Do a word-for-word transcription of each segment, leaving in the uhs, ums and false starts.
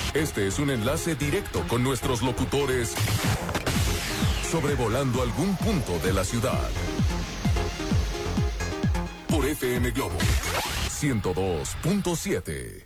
Este es un enlace directo con nuestros locutores sobrevolando algún punto de la ciudad. Por F M Globo ciento dos punto siete.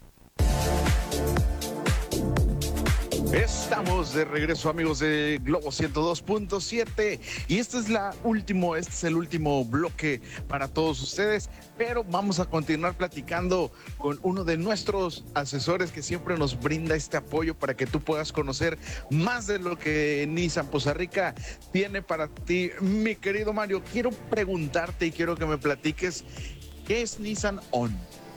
Estamos de regreso, amigos de Globo ciento dos punto siete, y este es la último, este es el último bloque para todos ustedes, pero vamos a continuar platicando con uno de nuestros asesores que siempre nos brinda este apoyo para que tú puedas conocer más de lo que Nissan Poza Rica tiene para ti. Mi querido Mario, quiero preguntarte y quiero que me platiques, ¿qué es Nissan On?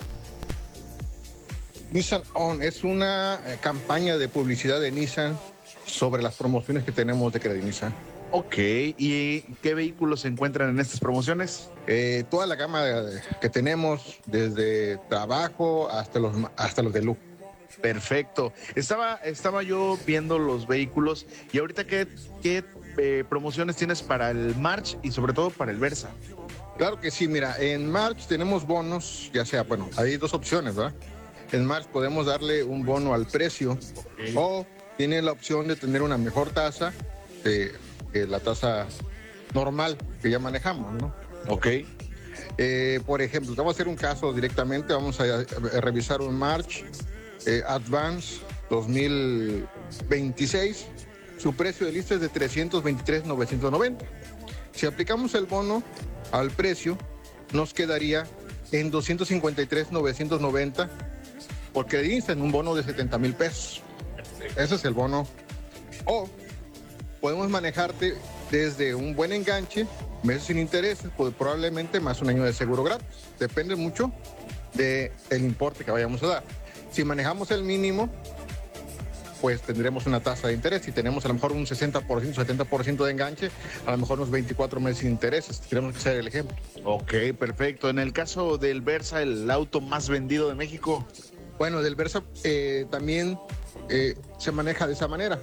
Nissan On es una eh, campaña de publicidad de Nissan sobre las promociones que tenemos de Credit Nissan. Ok, ¿y qué vehículos se encuentran en estas promociones? Eh, toda la gama de, que tenemos, desde trabajo hasta los, hasta los de lujo. Perfecto. Estaba, estaba yo viendo los vehículos y ahorita, ¿qué, qué eh, promociones tienes para el March y sobre todo para el Versa? Claro que sí, mira, en March tenemos bonos, ya sea, bueno, hay dos opciones, ¿verdad? En March podemos darle un bono al precio, okay, o tiene la opción de tener una mejor tasa de, que la tasa normal que ya manejamos, ¿no? Ok. Eh, por ejemplo, vamos a hacer un caso directamente, vamos a, a revisar un March eh, Advance dos mil veintiséis, su precio de lista es de trescientos veintitrés mil novecientos noventa. Si aplicamos el bono al precio, nos quedaría en doscientos cincuenta y tres mil novecientos noventa, porque dicen un bono de setenta mil pesos. Ese es el bono. O podemos manejarte desde un buen enganche, meses sin intereses, pues probablemente más un año de seguro gratis. Depende mucho del importe que vayamos a dar. Si manejamos el mínimo, pues tendremos una tasa de interés. Si tenemos a lo mejor un sesenta por ciento, setenta por ciento de enganche, a lo mejor unos veinticuatro meses sin intereses. Tenemos que ser el ejemplo. Ok, perfecto. En el caso del Versa, el auto más vendido de México. Bueno, del Versa eh, también eh, se maneja de esa manera.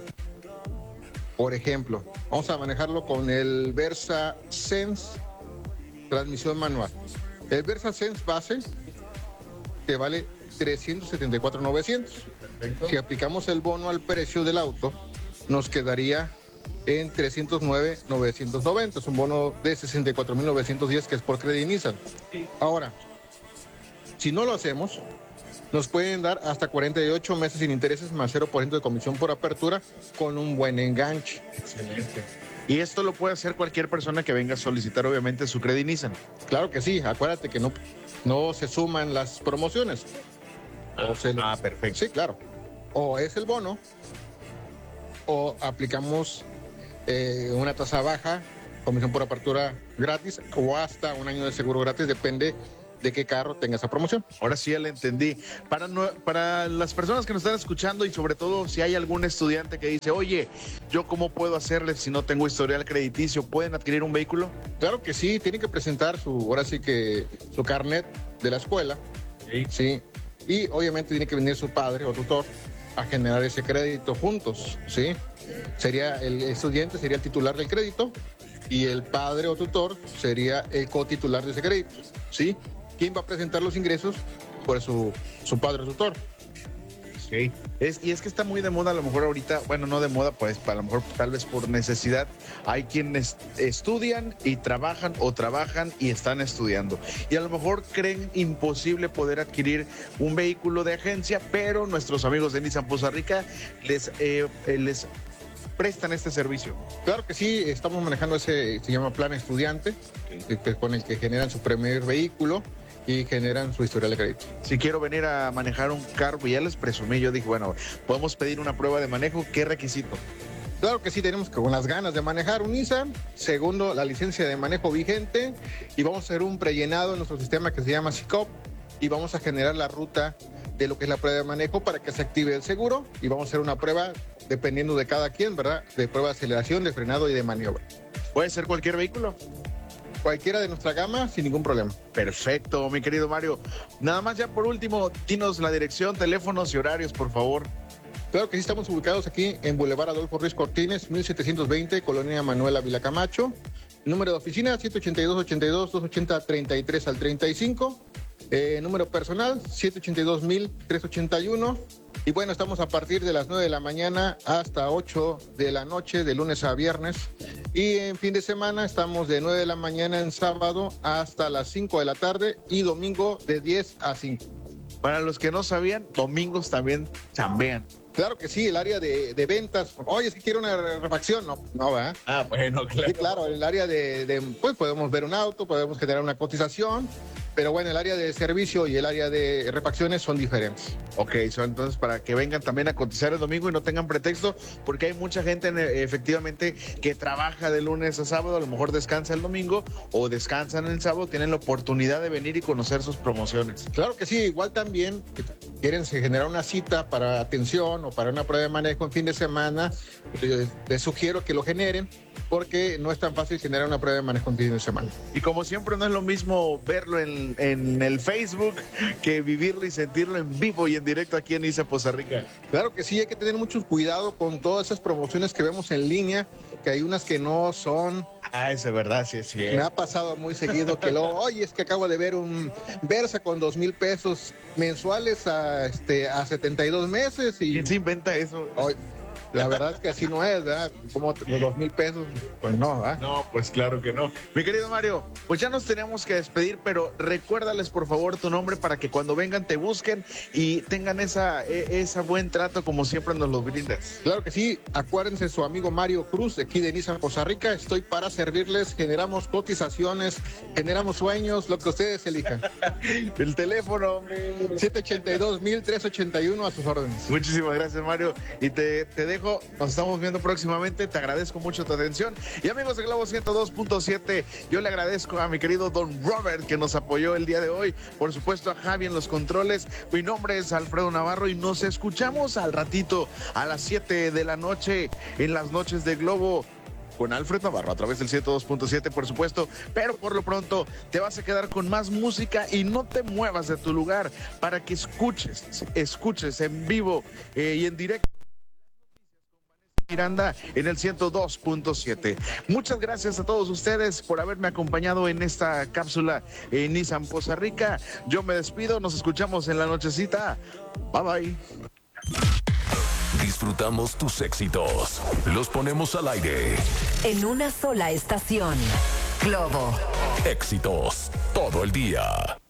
Por ejemplo, vamos a manejarlo con el Versa Sense transmisión manual. El Versa Sense base te vale trescientos setenta y cuatro mil novecientos. Perfecto. Si aplicamos el bono al precio del auto, nos quedaría en trescientos nueve mil novecientos noventa. Es un bono de sesenta y cuatro mil novecientos diez que es por Credit Nissan. Ahora, si no lo hacemos, nos pueden dar hasta cuarenta y ocho meses sin intereses más cero por ciento de comisión por apertura con un buen enganche. Excelente. Y esto lo puede hacer cualquier persona que venga a solicitar, obviamente, su Credit Nissan. Claro que sí. Acuérdate que no, no se suman las promociones. Ah, se... ah, perfecto. Sí, claro. O es el bono, o aplicamos eh, una tasa baja, comisión por apertura gratis, o hasta un año de seguro gratis, depende de qué carro tenga esa promoción. Ahora sí ya le entendí. Para, no, para las personas que nos están escuchando, y sobre todo si hay algún estudiante que dice, oye, ¿yo cómo puedo hacerle si no tengo historial crediticio? ¿Pueden adquirir un vehículo? Claro que sí, tienen que presentar su, ahora sí que su carnet de la escuela. Sí. Sí. Y obviamente tiene que venir su padre o tutor a generar ese crédito juntos, ¿sí? Sería el estudiante, sería el titular del crédito, y el padre o tutor sería el cotitular de ese crédito, ¿sí? ¿Quién va a presentar los ingresos? Pues su, su padre o tutor. Sí. Es, y es que está muy de moda, a lo mejor ahorita, bueno, no de moda, pues a lo mejor tal vez por necesidad. Hay quienes estudian y trabajan o trabajan y están estudiando. Y a lo mejor creen imposible poder adquirir un vehículo de agencia, pero nuestros amigos de Nissan Poza Rica les, eh, les prestan este servicio. Claro que sí, estamos manejando ese, se llama plan estudiante, okay, que, con el que generan su primer vehículo y generan su historial de crédito. Si quiero venir a manejar un carro, ya les presumí, yo dije, bueno, podemos pedir una prueba de manejo, ¿qué requisito? Claro que sí, tenemos que con las ganas de manejar un Nissan, segundo, la licencia de manejo vigente, y vamos a hacer un prellenado en nuestro sistema que se llama S I C O P, y vamos a generar la ruta de lo que es la prueba de manejo para que se active el seguro, y vamos a hacer una prueba, dependiendo de cada quien, ¿verdad?, de prueba de aceleración, de frenado y de maniobra. ¿Puede ser cualquier vehículo? Cualquiera de nuestra gama, sin ningún problema. Perfecto, mi querido Mario. Nada más ya por último, dinos la dirección, teléfonos y horarios, por favor. Claro que sí, estamos ubicados aquí en Boulevard Adolfo Ruiz Cortines, mil setecientos veinte, Colonia Manuel Ávila Camacho. Número de oficina, siete ocho dos, ochenta y dos, doscientos ochenta, treinta y tres al treinta y cinco. Eh, número personal, siete ocho dos mil, trescientos ochenta y uno. Y bueno, estamos a partir de las nueve de la mañana hasta ocho de la noche, de lunes a viernes. Y en fin de semana estamos de nueve de la mañana en sábado hasta las cinco de la tarde y domingo de diez a cinco. Para los que no sabían, domingos también chambean. Claro que sí, el área de, de ventas. Oye, es que quiero una refacción. No, no, ¿verdad? Ah, bueno, claro. Sí, claro, en el área de, de, pues podemos ver un auto, podemos generar una cotización, pero bueno, el área de servicio y el área de refacciones son diferentes. Ok, son entonces para que vengan también a cotizar el domingo y no tengan pretexto, porque hay mucha gente efectivamente que trabaja de lunes a sábado, a lo mejor descansa el domingo o descansan el sábado, tienen la oportunidad de venir y conocer sus promociones. Claro que sí, igual también quieren generar una cita para atención o para una prueba de manejo en fin de semana, les, les sugiero que lo generen porque no es tan fácil generar una prueba de manejo en fin de semana. Y como siempre no es lo mismo verlo en, en el Facebook que vivirlo y sentirlo en vivo y en directo aquí en Nissan Poza Rica. Claro que sí, hay que tener mucho cuidado con todas esas promociones que vemos en línea, que hay unas que no son. Ah, eso es verdad, sí, sí. Me ha pasado muy seguido que luego, oye, es que acabo de ver un Versa con dos mil pesos mensuales a, este, a setenta y dos meses. Y ¿quién se inventa eso? Oye, la verdad es que así no es, ¿verdad? Como los dos mil pesos, pues no, ¿verdad? No, pues claro que no. Mi querido Mario, pues ya nos tenemos que despedir, pero recuérdales por favor tu nombre para que cuando vengan te busquen y tengan esa, esa buen trato como siempre nos lo brindas. Claro que sí, acuérdense su amigo Mario Cruz, de aquí de Nissan Poza Rica, estoy para servirles, generamos cotizaciones, generamos sueños, lo que ustedes elijan. El teléfono, siete ochenta y dos, mil trescientos ochenta y uno a sus órdenes. Muchísimas gracias, Mario, y te, te dejo. Nos estamos viendo próximamente. Te agradezco mucho tu atención. Y amigos de Globo ciento dos punto siete, yo le agradezco a mi querido Don Robert que nos apoyó el día de hoy. Por supuesto a Javi en los controles. Mi nombre es Alfredo Navarro y nos escuchamos al ratito a las siete de la noche en las noches de Globo con Alfred Navarro a través del ciento dos punto siete, por supuesto, pero por lo pronto te vas a quedar con más música y no te muevas de tu lugar para que escuches, escuches en vivo eh, y en directo Miranda en el ciento dos punto siete. Muchas gracias a todos ustedes por haberme acompañado en esta cápsula en Nissan Poza Rica. Yo me despido, nos escuchamos en la nochecita. Bye bye. Disfrutamos tus éxitos, los ponemos al aire. En una sola estación, Globo. Éxitos todo el día.